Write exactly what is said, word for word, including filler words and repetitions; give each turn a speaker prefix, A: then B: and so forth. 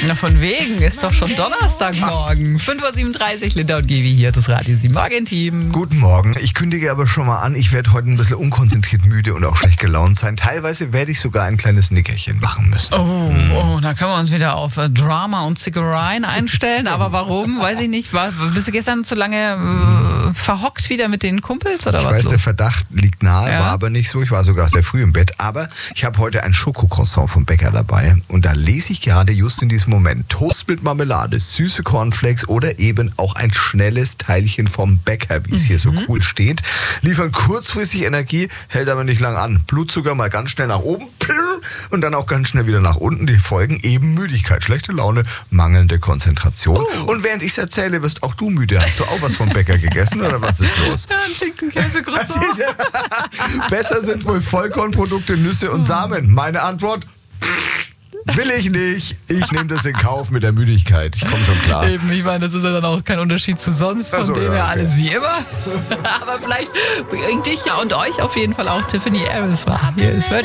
A: Na von wegen, ist doch schon Donnerstagmorgen. fünf Uhr siebenunddreißig, Linda und Gevi hier, das Radio sieben Morgen-Team.
B: Guten Morgen. Ich kündige aber schon mal an, ich werde heute ein bisschen unkonzentriert müde und auch schlecht gelaunt sein. Teilweise werde ich sogar ein kleines Nickerchen machen müssen.
A: Oh, hm. oh, da können wir uns wieder auf äh, Drama und Zickereien einstellen. Aber warum? Weiß ich nicht. War, bist du gestern zu lange äh, verhockt wieder mit den Kumpels oder
B: ich
A: was?
B: Ich weiß,
A: los?
B: der Verdacht liegt nahe,
A: Ja.
B: war aber nicht so. Ich war sogar sehr früh im Bett. Aber ich habe heute ein Schokocroissant vom Bäcker dabei. Und da lese ich gerade just in diesem Moment Toast mit Marmelade, süße Cornflakes oder eben auch ein schnelles Teilchen vom Bäcker, wie es mhm. hier so cool steht. Liefern kurzfristig Energie, hält aber nicht lang an. Blutzucker mal ganz schnell nach oben und dann auch ganz schnell wieder nach unten. Die Folgen eben Müdigkeit, schlechte Laune, mangelnde Konzentration. Oh. Und während ich es erzähle, wirst auch du müde. Hast du auch was vom Bäcker gegessen oder was ist los?
A: Ja, ein Schinken-Käse-Croissant.
B: Besser sind wohl Vollkornprodukte, Nüsse und Samen. Meine Antwort: will ich nicht. Ich nehme das in Kauf mit der Müdigkeit. Ich komme schon klar.
A: Eben, ich meine, das ist ja dann auch kein Unterschied zu sonst. Von
B: so,
A: dem her
B: ja, okay.
A: alles wie immer. Aber vielleicht bringt dich ja und euch auf jeden Fall auch Tiffany Harris war. Hier ist